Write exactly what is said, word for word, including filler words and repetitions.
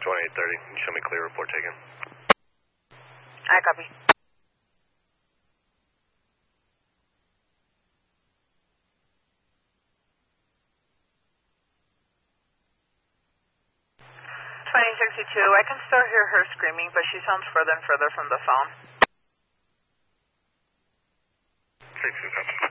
twenty-eight thirty, can you show me clear report taken? I copy. twenty sixty-two, I can still hear her screaming, but she sounds further and further from the phone. six two seven.